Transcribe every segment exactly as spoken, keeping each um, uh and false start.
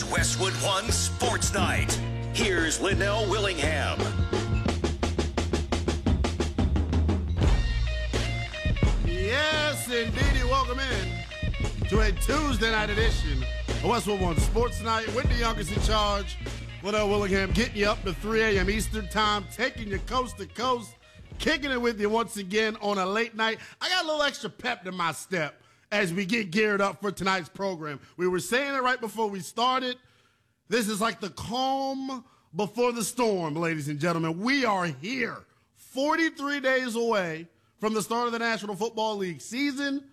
It's Westwood One Sports Night. Here's Linnell Willingham. Yes, indeed. Welcome in to a Tuesday night edition of Westwood One Sports Night. Whitney Youngers in charge. Linnell Willingham getting you up to three a.m. Eastern time, taking you coast to coast, kicking it with you once again on a late night. I got a little extra pep in my step as we get geared up for tonight's program. We were saying it right before we started. This is like the calm before the storm, ladies and gentlemen. We are here, forty-three days away from the start of the National Football League season.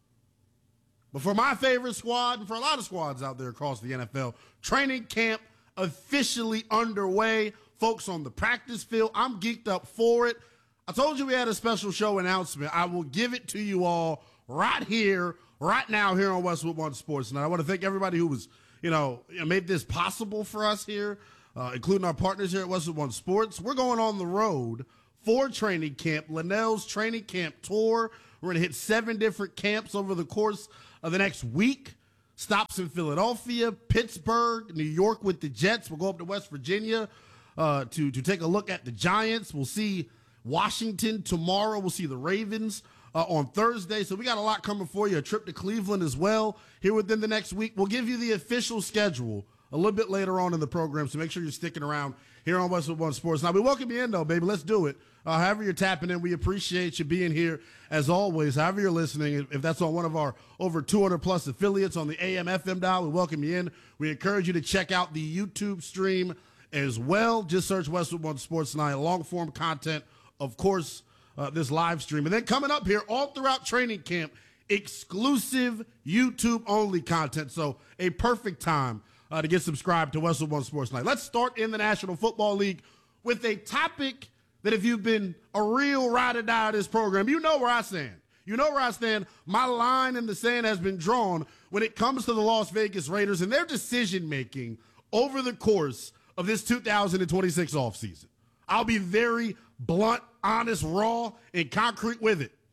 But for my favorite squad, and for a lot of squads out there across the N F L, training camp officially underway. Folks on the practice field, I'm geeked up for it. I told you we had a special show announcement. I will give it to you all right here, right now here on Westwood One Sports Night. I want to thank everybody who was, you know, made this possible for us here, uh, including our partners here at Westwood One Sports. We're going on the road for training camp, Linnell's training camp tour. We're going to hit seven different camps over the course of the next week. Stops in Philadelphia, Pittsburgh, New York with the Jets. We'll go up to West Virginia uh, to, to take a look at the Giants. We'll see Washington tomorrow. We'll see the Ravens uh, on Thursday. So we got a lot coming for you. A trip to Cleveland as well here within the next week. We'll give you the official schedule a little bit later on in the program, so make sure you're sticking around here on Westwood One Sports. Now, we welcome you in, though, baby. Let's do it. Uh, however you're tapping in, we appreciate you being here, as always. However you're listening, if that's on one of our over two hundred plus affiliates on the A M F M dial, we welcome you in. We encourage you to check out the YouTube stream as well. Just search Westwood One Sports Night, long-form content, of course, uh, this live stream. And then coming up here all throughout training camp, exclusive YouTube-only content. So a perfect time Uh, to get subscribed to Westwood One Sports Night. Let's start in the National Football League with a topic that if you've been a real ride or die of this program, you know where I stand. You know where I stand. My line in the sand has been drawn when it comes to the Las Vegas Raiders and their decision-making over the course of this two thousand twenty-six offseason. I'll be very blunt, honest, raw, and concrete with it.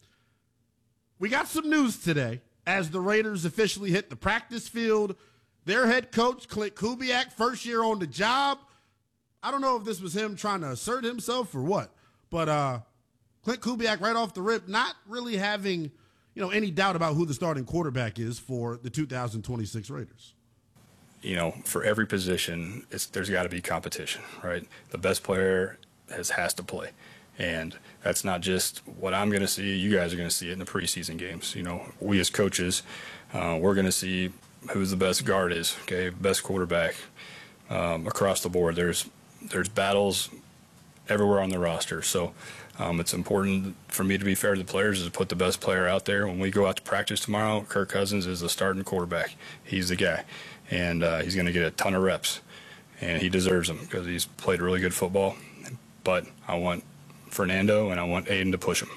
We got some news today as the Raiders officially hit the practice field. Their head coach, Klint Kubiak, first year on the job. I don't know if this was him trying to assert himself or what, but uh, Klint Kubiak right off the rip, not really having, you know, any doubt about who the starting quarterback is for the two thousand twenty-six Raiders. You know, for every position, it's, there's got to be competition, right? The best player has has to play. And that's not just what I'm going to see. You guys are going to see it in the preseason games. You know, we as coaches, uh, we're going to see who's the best guard is, okay, best quarterback um, across the board. There's there's battles everywhere on the roster. So um, it's important for me to be fair to the players is to put the best player out there. When we go out to practice tomorrow, Kirk Cousins is the starting quarterback. He's the guy. And uh, he's going to get a ton of reps. And he deserves them because he's played really good football. But I want Fernando and I want Aiden to push him.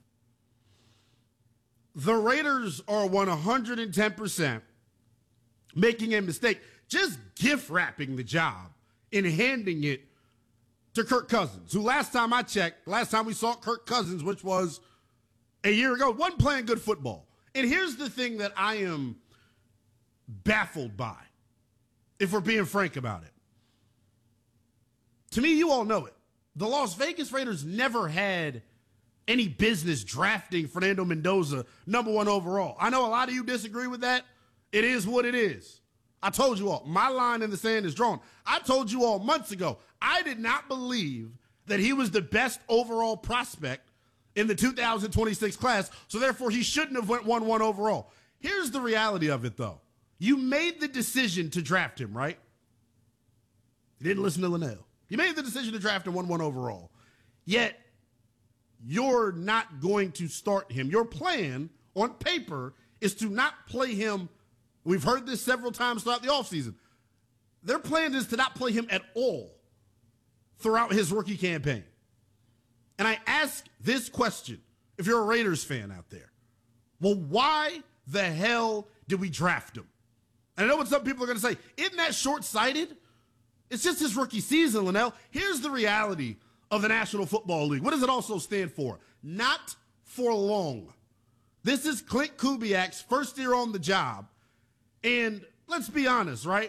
The Raiders are one hundred ten percent making a mistake, just gift wrapping the job and handing it to Kirk Cousins, who last time I checked, last time we saw Kirk Cousins, which was a year ago, wasn't playing good football. And here's the thing that I am baffled by, if we're being frank about it. To me, you all know it. The Las Vegas Raiders never had any business drafting Fernando Mendoza number one overall. I know a lot of you disagree with that. It is what it is. I told you all, my line in the sand is drawn. I told you all months ago, I did not believe that he was the best overall prospect in the two thousand twenty-six class, so therefore he shouldn't have went one one overall. Here's the reality of it, though. You made the decision to draft him, right? You didn't listen to Linnell. You made the decision to draft him one one overall. Yet, you're not going to start him. Your plan on paper is to not play him. We've heard this several times throughout the offseason. Their plan is to not play him at all throughout his rookie campaign. And I ask this question, if you're a Raiders fan out there, well, why the hell did we draft him? And I know what some people are going to say. Isn't that short-sighted? It's just his rookie season, Linnell. Here's the reality of the National Football League. What does it also stand for? Not for long. This is Klint Kubiak's first year on the job. And let's be honest, right?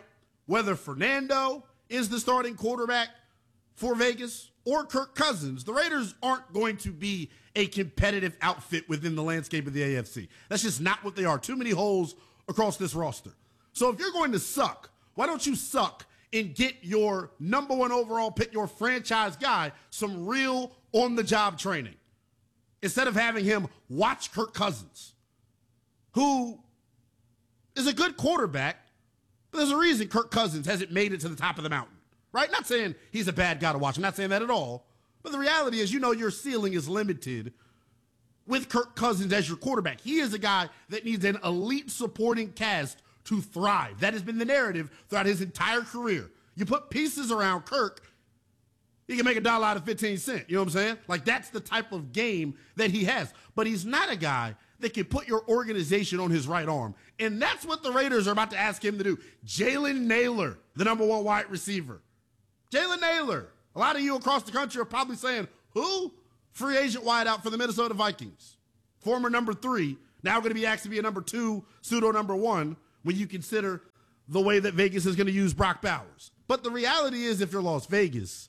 whether Fernando is the starting quarterback for Vegas or Kirk Cousins, the Raiders aren't going to be a competitive outfit within the landscape of the A F C. That's just not what they are. Too many holes across this roster. So if you're going to suck, why don't you suck and get your number one overall pick, your franchise guy, some real on-the-job training instead of having him watch Kirk Cousins, who is a good quarterback, but there's a reason Kirk Cousins hasn't made it to the top of the mountain, right? Not saying he's a bad guy to watch. I'm not saying that at all. But the reality is, you know, your ceiling is limited with Kirk Cousins as your quarterback. He is a guy that needs an elite supporting cast to thrive. That has been the narrative throughout his entire career. You put pieces around Kirk, he can make a dollar out of fifteen cents. You know what I'm saying? Like, that's the type of game that he has. But he's not a guy that can put your organization on his right arm. And that's what the Raiders are about to ask him to do. Jalen Nailor, the number one wide receiver. Jalen Nailor. A lot of you across the country are probably saying, who? Free agent wideout for the Minnesota Vikings. Former number three, now going to be asked to be a number two, pseudo number one, when you consider the way that Vegas is going to use Brock Bowers. But the reality is, if you're Las Vegas,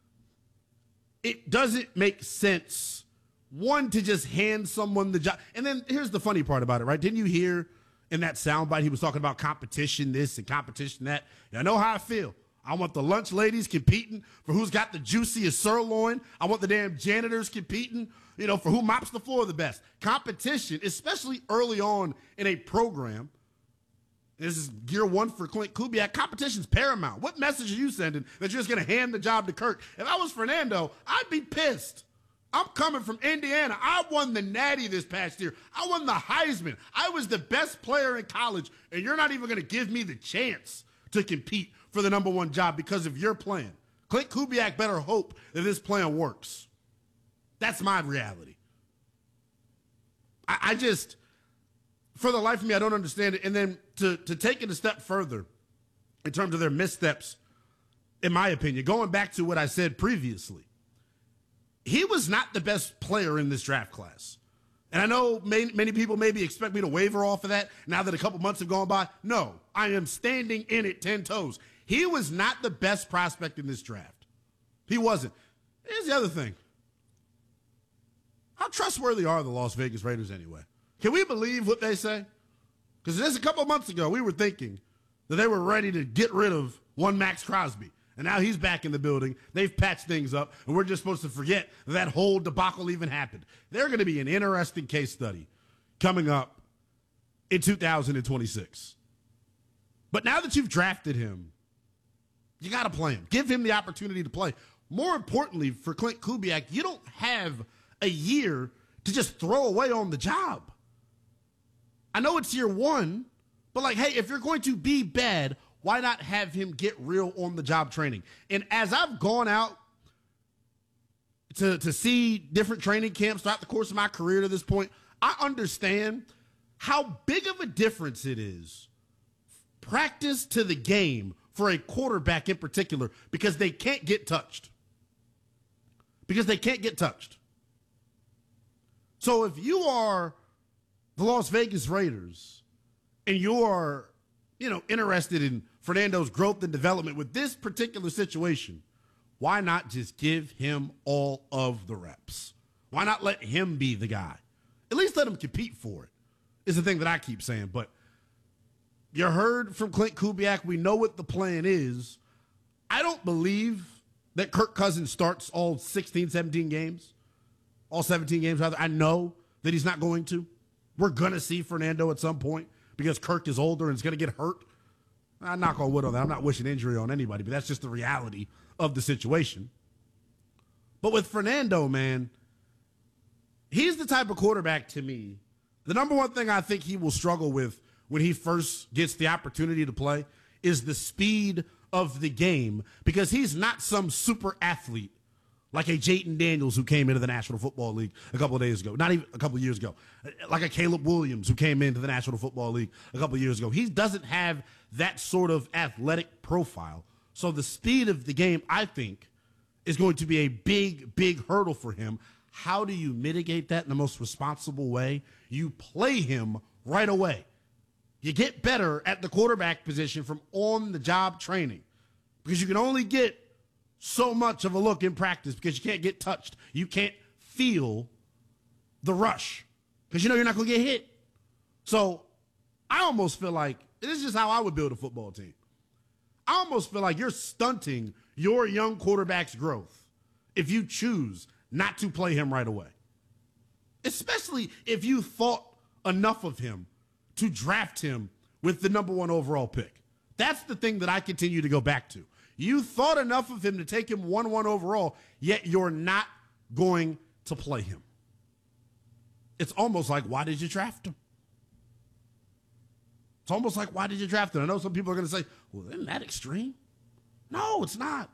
it doesn't make sense, one, to just hand someone the job. And then here's the funny part about it, right? Didn't you hear in that soundbite he was talking about competition this and competition that? I know how I feel. I want the lunch ladies competing for who's got the juiciest sirloin. I want the damn janitors competing, you know, for who mops the floor the best. Competition, especially early on in a program. This is year one for Clint Kubiak. Competition's paramount. What message are you sending that you're just going to hand the job to Kirk? If I was Fernando, I'd be pissed. I'm coming from Indiana. I won the Natty this past year. I won the Heisman. I was the best player in college, and you're not even going to give me the chance to compete for the number one job because of your plan. Clint Kubiak better hope that this plan works. That's my reality. I, I just, for the life of me, I don't understand it. And then to, to take it a step further in terms of their missteps, in my opinion, going back to what I said previously, he was not the best player in this draft class. And I know many, many people maybe expect me to waver off of that now that a couple months have gone by. No, I am standing in it ten toes. He was not the best prospect in this draft. He wasn't. Here's the other thing. How trustworthy are the Las Vegas Raiders anyway? Can we believe what they say? Because just a couple months ago, we were thinking that they were ready to get rid of one Max Crosby. And now he's back in the building. They've patched things up, and we're just supposed to forget that, that whole debacle even happened. They're going to be an interesting case study coming up in two thousand twenty-six. But now that you've drafted him, you got to play him. Give him the opportunity to play. More importantly, for Clint Kubiak, you don't have a year to just throw away on the job. I know it's year one, but like, hey, if you're going to be bad, why not have him get real on-the-job training? And as I've gone out to, to see different training camps throughout the course of my career to this point, I understand how big of a difference it is, practice to the game for a quarterback in particular, because they can't get touched. Because they can't get touched. So if you are the Las Vegas Raiders and you are, you know, interested in Fernando's growth and development with this particular situation, why not just give him all of the reps? Why not let him be the guy? At least let him compete for it, is the thing that I keep saying. But you heard from Clint Kubiak. We know what the plan is. I don't believe that Kirk Cousins starts all sixteen, seventeen games, all seventeen games, rather. I know that he's not going to. We're going to see Fernando at some point because Kirk is older and is going to get hurt. I knock on wood on that. I'm not wishing injury on anybody, but that's just the reality of the situation. But with Fernando, man, he's the type of quarterback to me. The number one thing I think he will struggle with when he first gets the opportunity to play is the speed of the game, because he's not some super athlete like a Jayden Daniels who came into the National Football League a couple of days ago, not even a couple of years ago, like a Caleb Williams who came into the National Football League a couple of years ago. He doesn't have that sort of athletic profile. So the speed of the game, I think, is going to be a big, big hurdle for him. How do you mitigate that in the most responsible way? You play him right away. You get better at the quarterback position from on-the-job training because you can only get so much of a look in practice because you can't get touched. You can't feel the rush because you know you're not going to get hit. So I almost feel like this is just how I would build a football team. I almost feel like you're stunting your young quarterback's growth if you choose not to play him right away, especially if you thought enough of him to draft him with the number one overall pick. That's the thing that I continue to go back to. You thought enough of him to take him one one overall, yet you're not going to play him. It's almost like, why did you draft him? It's almost like, why did you draft him? I know some people are going to say, well, isn't that extreme? No, it's not.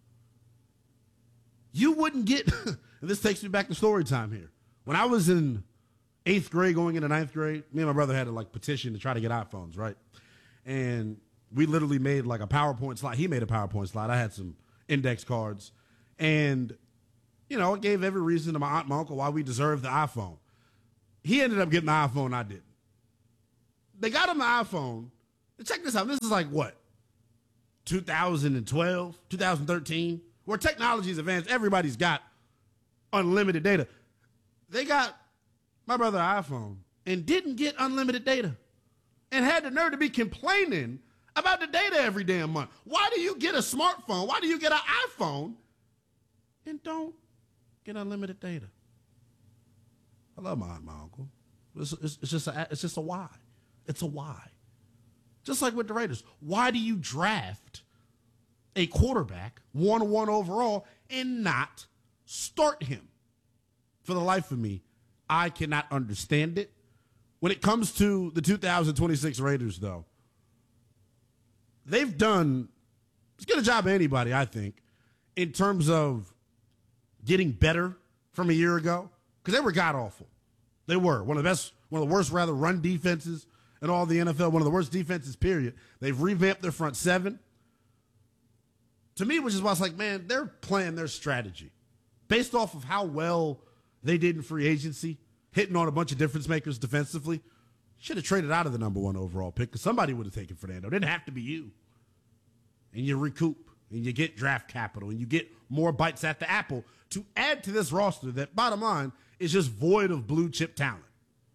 You wouldn't get, and this takes me back to story time here. When I was in eighth grade going into ninth grade, me and my brother had to like petition to try to get iPhones, right? And we literally made like a PowerPoint slide. He made a PowerPoint slide. I had some index cards. And, you know, it gave every reason to my aunt and my uncle why we deserved the iPhone. He ended up getting the iPhone, I didn't. They got him the iPhone. And check this out. This is like what? two thousand twelve, two thousand thirteen, where technology is advanced. Everybody's got unlimited data. They got my brother an iPhone and didn't get unlimited data and had the nerve to be complaining about the data every damn month. Why do you get a smartphone? Why do you get an iPhone and don't get unlimited data? I love my aunt and my uncle. It's, it's, it's, just a, it's just a why. It's a why. Just like with the Raiders. Why do you draft a quarterback, one one overall, and not start him? For the life of me, I cannot understand it. When it comes to the two thousand twenty-six Raiders, though, they've done as good a job as anybody, I think, in terms of getting better from a year ago, because they were god-awful. They were. One of the best, one of the worst, rather, run defenses in all the N F L, one of the worst defenses, period. They've revamped their front seven. To me, which is why it's like, man, they're playing their strategy based off of how well they did in free agency, hitting on a bunch of difference makers defensively. Should have traded out of the number one overall pick because somebody would have taken Fernando. It didn't have to be you. And you recoup, and you get draft capital, and you get more bites at the apple to add to this roster that, bottom line, is just void of blue-chip talent.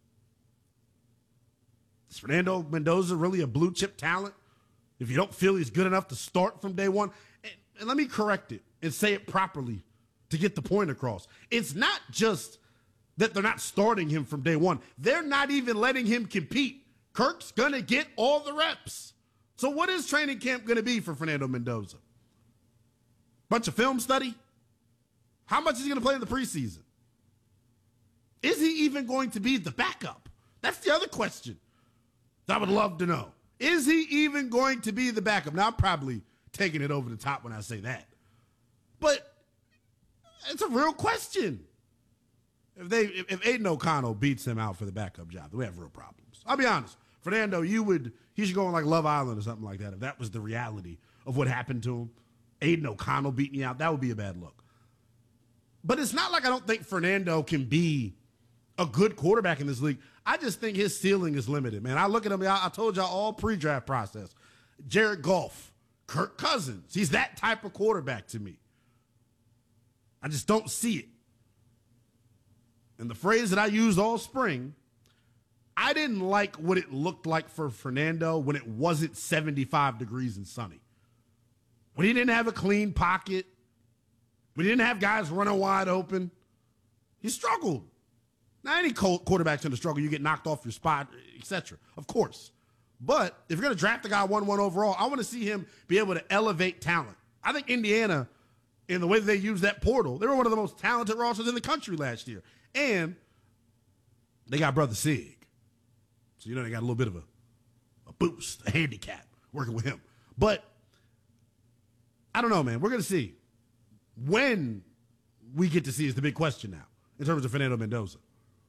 Is Fernando Mendoza really a blue-chip talent if you don't feel he's good enough to start from day one? And, and let me correct it and say it properly to get the point across. It's not just that they're not starting him from day one. They're not even letting him compete. Kirk's going to get all the reps. So what is training camp going to be for Fernando Mendoza? Bunch of film study? How much is he going to play in the preseason? Is he even going to be the backup? That's the other question that I would love to know. Is he even going to be the backup? Now, I'm probably taking it over the top when I say that. But it's a real question. If they, if, if Aiden O'Connell beats him out for the backup job, then we have real problems. I'll be honest. Fernando, you would, he should go on like Love Island or something like that. If that was the reality of what happened to him, Aiden O'Connell beating you out, that would be a bad look. But it's not like I don't think Fernando can be a good quarterback in this league. I just think his ceiling is limited, man. I look at him, I, I told y'all all pre-draft process. Jared Goff, Kirk Cousins, he's that type of quarterback to me. I just don't see it. And the phrase that I used all spring, I didn't like what it looked like for Fernando when it wasn't seventy-five degrees and sunny. When he didn't have a clean pocket, when he didn't have guys running wide open, he struggled. Now, any quarterback's going to struggle. You get knocked off your spot, et cetera. Of course. But if you're going to draft a guy one one overall, I want to see him be able to elevate talent. I think Indiana, in the way that they use that portal, they were one of the most talented rosters in the country last year. And they got Brother Sig. So, you know, they got a little bit of a, a boost, a handicap working with him. But I don't know, man. We're going to see. When we get to see is the big question now in terms of Fernando Mendoza.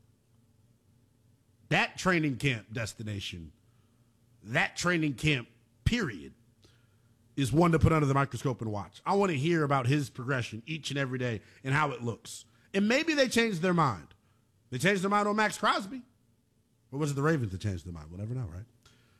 That training camp destination, that training camp period, is one to put under the microscope and watch. I want to hear about his progression each and every day and how it looks. And maybe they changed their mind. They changed their mind on Max Crosby. Or was it the Ravens that changed their mind? We'll never know, right?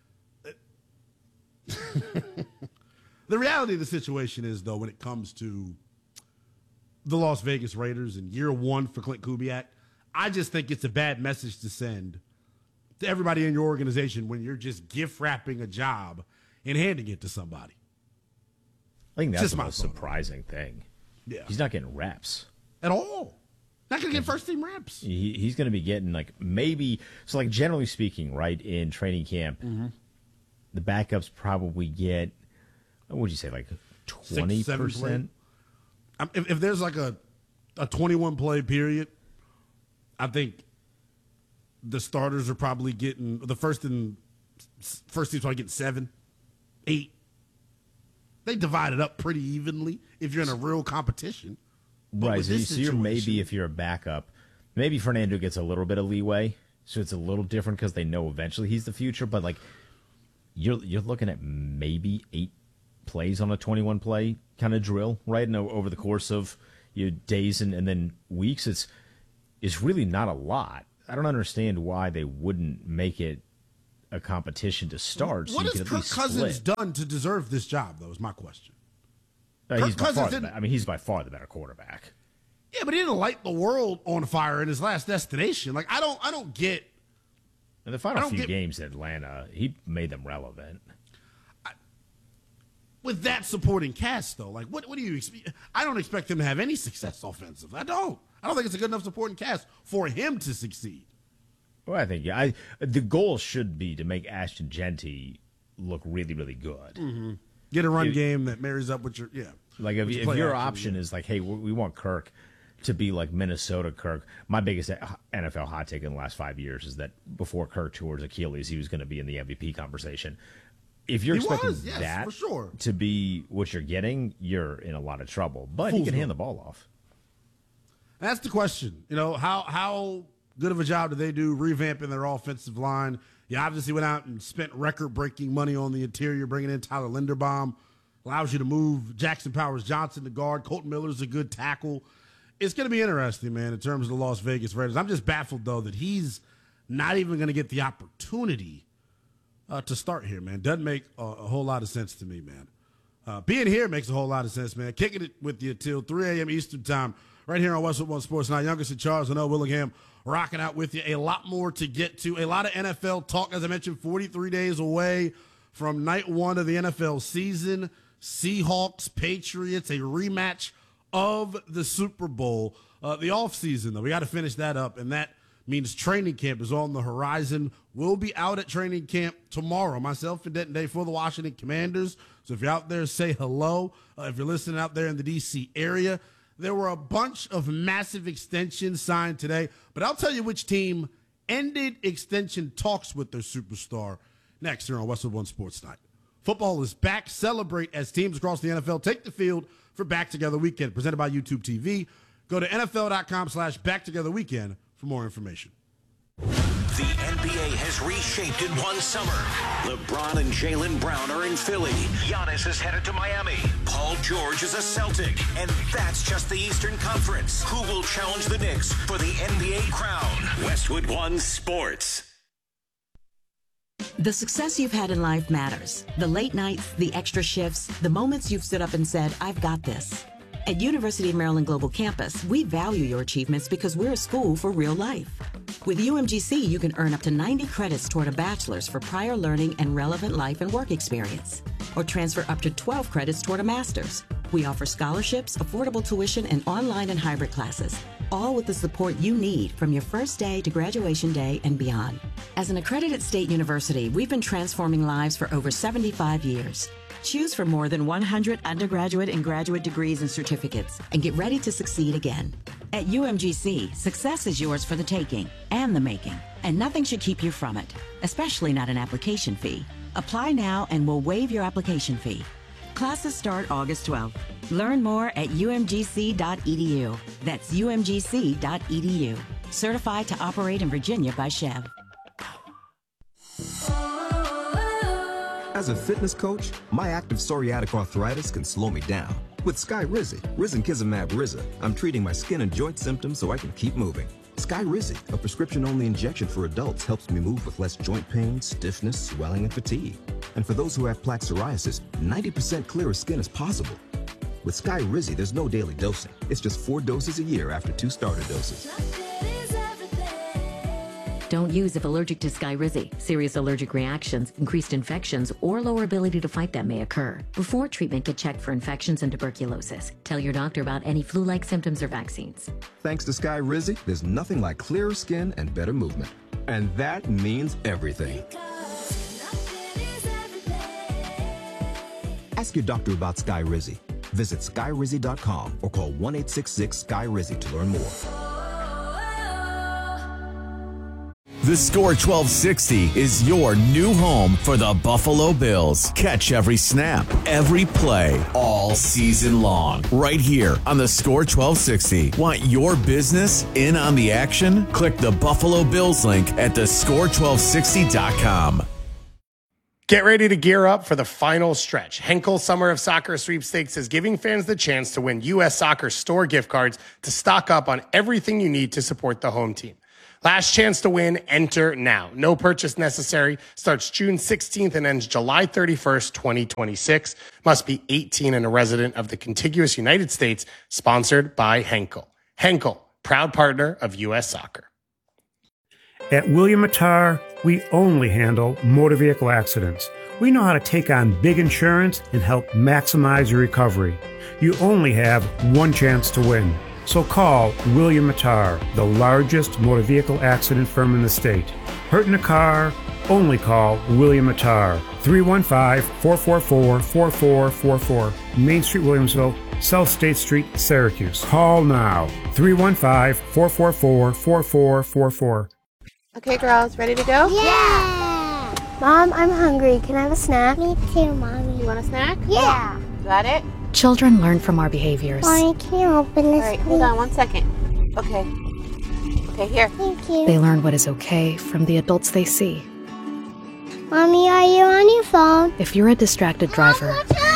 The reality of the situation is, though, when it comes to the Las Vegas Raiders in year one for Clint Kubiak, I just think it's a bad message to send to everybody in your organization when you're just gift wrapping a job and handing it to somebody. I think that's Just the my most thought. surprising thing. Yeah. He's not getting reps. At all. Not going to get first team reps. He, he's going to be getting like maybe so like generally speaking, right, in training camp, Mm-hmm. the backups probably get what would you say like twenty percent? Um, If, if there's like a a twenty-one play period, I think the starters are probably getting the first and first team's probably getting seven, eight. They divide it up pretty evenly if you're in a real competition. But Right, with so, you, this so you're maybe situation- if you're a backup, maybe Fernando gets a little bit of leeway, so it's a little different because they know eventually he's the future. But like you're you're looking at maybe eight plays on a twenty-one play kind of drill, right? And o- over the course of your days and, and then weeks, it's it's really not a lot. I don't understand why they wouldn't make it a competition to start. So What you has could at Kirk least Cousins split. done to deserve this job, though, is my question. Uh, Kirk he's by Cousins far the, didn't- be- I mean, he's by far the better quarterback. Yeah, but he didn't light the world on fire in his last destination. Like, I don't I don't get In the I final don't few get- games in Atlanta, he made them relevant. with that supporting cast, though. Like, what what do you expect? I don't expect him to have any success offensive. I don't. I don't think it's a good enough supporting cast for him to succeed. Well, I think yeah, I the goal should be to make Ashton Genty look really, really good. Mm-hmm. Get a run It- game that marries up with your yeah. Like if, with your if play your action, option yeah. is like, hey, we we want Kirk to be like Minnesota Kirk. My biggest N F L hot take in the last five years is that before Kirk tore his Achilles, he was going to be in the M V P conversation. If you're He expecting was, yes, that for sure. to be what you're getting, you're in a lot of trouble. But he Fool's can hand gold. the ball off. That's the question. You know, how how good of a job do they do revamping their offensive line? You obviously went out and spent record-breaking money on the interior, bringing in Tyler Linderbaum. Allows you to move Jackson Powers Johnson to guard. Colton Miller's a good tackle. It's going to be interesting, man, in terms of the Las Vegas Raiders. I'm just baffled, though, that he's not even going to get the opportunity uh, to start here, man. Doesn't make a, a whole lot of sense to me, man. Uh, being here makes a whole lot of sense, man. Kicking it with you till three a.m. Eastern time right here on Westwood One Sports Night. Youngest and Charles and L. Willingham rocking out with you. A lot more to get to. A lot of N F L talk, as I mentioned, forty-three days away from night one of the N F L season. Seahawks, Patriots, a rematch of the Super Bowl. Uh, the offseason, though, we got to finish that up, and that means training camp is on the horizon. We'll be out at training camp tomorrow, myself and Denton Day for the Washington Commanders. So if you're out there, say hello. Uh, if you're listening out there in the D C area, there were a bunch of massive extensions signed today, but I'll tell you which team ended extension talks with their superstar next here on Westwood One Sports Night. Football is back. Celebrate as teams across the N F L take the field for Back Together Weekend, presented by YouTube T V. Go to N F L dot com slash Back Together Weekend for more information. The N B A has reshaped in one summer. LeBron and Jaylen Brown are in Philly. Giannis is headed to Miami. Paul George is a Celtic. And that's just the Eastern Conference. Who will challenge the Knicks for the N B A crown? Westwood One Sports. The success you've had in life matters. The late nights, the extra shifts, the moments you've stood up and said, I've got this. At University of Maryland Global Campus, we value your achievements because we're a school for real life. With U M G C, you can earn up to ninety credits toward a bachelor's for prior learning and relevant life and work experience, or transfer up to twelve credits toward a master's. We offer scholarships, affordable tuition, and online and hybrid classes, all with the support you need from your first day to graduation day and beyond. As an accredited state university, we've been transforming lives for over seventy-five years. Choose from more than one hundred undergraduate and graduate degrees and certificates, and get ready to succeed again. At U M G C, success is yours for the taking and the making, and nothing should keep you from it, especially not an application fee. Apply now and we'll waive your application fee. Classes start August twelfth. Learn more at U M G C dot E D U. That's U M G C dot E D U. Certified to operate in Virginia by Chev. As a fitness coach, my active psoriatic arthritis can slow me down. With Skyrizi, Risankizumab Riza, I'm treating my skin and joint symptoms so I can keep moving. Skyrizi, a prescription-only injection for adults, helps me move with less joint pain, stiffness, swelling, and fatigue. And for those who have plaque psoriasis, ninety percent clearer skin is possible. With Skyrizi, there's no daily dosing. It's just four doses a year after two starter doses. Don't use if allergic to Skyrizi. Serious allergic reactions, increased infections, or lower ability to fight them may occur. Before treatment, get checked for infections and tuberculosis. Tell your doctor about any flu-like symptoms or vaccines. Thanks to Skyrizi, there's nothing like clearer skin and better movement. And that means everything. Ask your doctor about Skyrizi. Visit Skyrizi dot com or call one eight six six Sky Rizzi to learn more. The Score twelve sixty is your new home for the Buffalo Bills. Catch every snap, every play, all season long. Right here on the Score twelve sixty. Want your business in on the action? Click the Buffalo Bills link at the score twelve sixty dot com. Get ready to gear up for the final stretch. Henkel Summer of Soccer Sweepstakes is giving fans the chance to win U S Soccer store gift cards to stock up on everything you need to support the home team. Last chance to win, enter now. No purchase necessary. Starts June sixteenth and ends July thirty-first, twenty twenty-six. Must be eighteen and a resident of the contiguous United States. Sponsored by Henkel. Henkel, proud partner of U S Soccer. At William Mattar, we only handle motor vehicle accidents. We know how to take on big insurance and help maximize your recovery. You only have one chance to win. So call William Mattar, the largest motor vehicle accident firm in the state. Hurt in a car? Only call William Mattar. three one five, four four four, four four four four. Main Street, Williamsville, South State Street, Syracuse. Call now. three one five, four four four, four four four four. Okay, girls, ready to go? Yeah! Mom, I'm hungry. Can I have a snack? Me too, Mommy. You want a snack? Yeah! Got it? Children learn from our behaviors. Mommy, can you open this, All right, please? hold on one second. Okay. Okay, here. Thank you. They learn what is okay from the adults they see. Mommy, are you on your phone? If you're a distracted driver,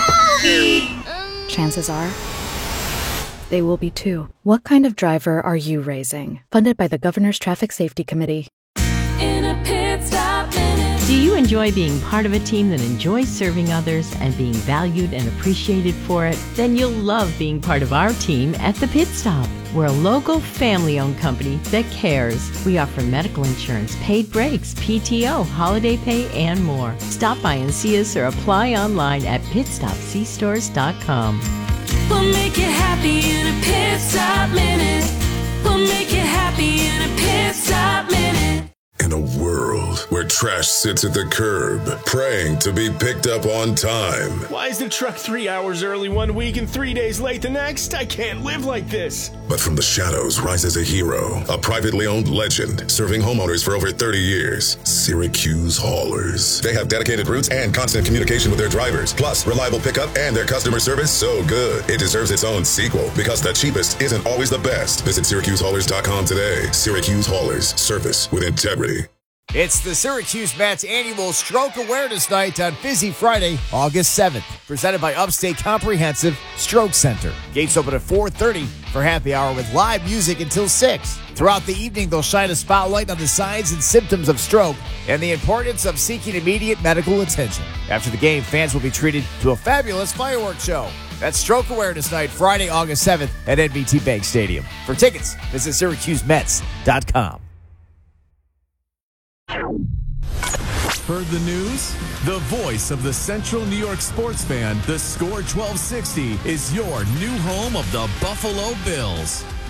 chances are they will be too. What kind of driver are you raising? Funded by the Governor's Traffic Safety Committee. In a pit stop minute. Do you enjoy being part of a team that enjoys serving others and being valued and appreciated for it? Then you'll love being part of our team at The Pit Stop. We're a local, family-owned company that cares. We offer medical insurance, paid breaks, P T O, holiday pay, and more. Stop by and see us or apply online at pit stop c stores dot com. We'll make you happy in a pit stop minute. We'll make you happy in a pit stop minute. In a world where trash sits at the curb, praying to be picked up on time. Why is the truck three hours early one week and three days late the next? I can't live like this. But from the shadows rises a hero, a privately owned legend, serving homeowners for over thirty years. Syracuse Haulers. They have dedicated routes and constant communication with their drivers, plus reliable pickup and their customer service so good it deserves its own sequel, because the cheapest isn't always the best. Visit Syracuse Haulers dot com today. Syracuse Haulers. Service with integrity. It's the Syracuse Mets annual Stroke Awareness Night on Busy Friday, August seventh, presented by Upstate Comprehensive Stroke Center. Gates open at four thirty for happy hour with live music until six. Throughout the evening, they'll shine a spotlight on the signs and symptoms of stroke and the importance of seeking immediate medical attention. After the game, fans will be treated to a fabulous fireworks show. That's Stroke Awareness Night, Friday, August seventh at N B T Bank Stadium. For tickets, visit Syracuse Mets dot com. Heard the news? The voice of the Central New York sports fan, the Score twelve sixty, is your new home of the Buffalo Bills.